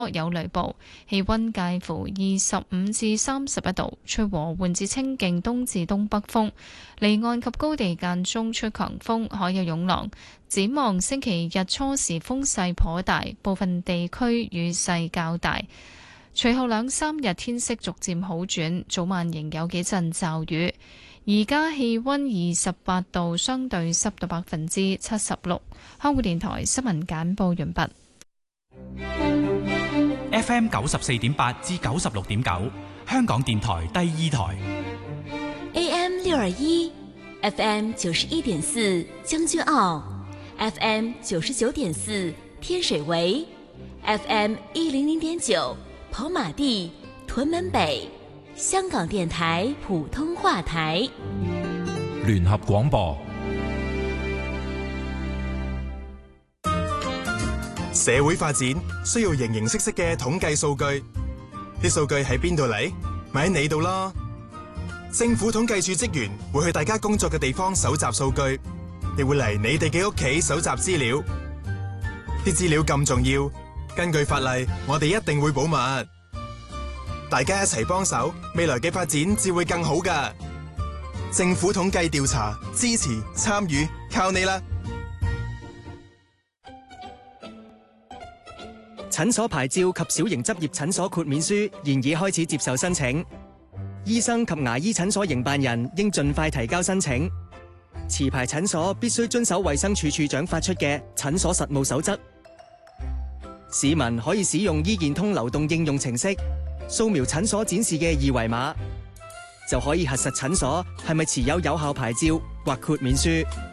有雷暴，氣溫介乎25至31度，吹和緩至清勁東至東北風，離岸及高地間中吹強風，海有湧浪。展望星期日初時風勢頗大，部分地區雨勢較大。隨後2-3日天色逐漸好轉，早晚仍有幾陣驟雨。而家氣溫28度，相對濕度76%。香港電台新聞簡報完畢。 FM 94.8至96.9，香港電台第2台。 AM 621 FM 91.4將軍澳 FM 99.4天水圍 FM 100.9跑馬地屯門北，香港電台普通話台。 聯合廣播。 社會發展需要形形色色嘅統計數據，啲數據喺邊度嚟？咪喺你度咯。政府統計處職員會去大家工作嘅地方搜集數據，亦會嚟你哋嘅屋企搜集資料。啲資料咁重要，根據法例，我哋一定會保密。大家一齊幫手，未來嘅發展至會更好㗎。政府統計調查，支持參與，靠你啦！ 診所牌照及小型執業診所豁免書現已開始接受申請，醫生及牙醫診所營辦人應盡快提交申請。持牌診所必須遵守衛生署署長發出嘅診所實務守則。市民可以使用醫健通流動應用程式，掃描診所展示嘅二維碼，就可以核實診所係咪持有有效牌照或豁免書。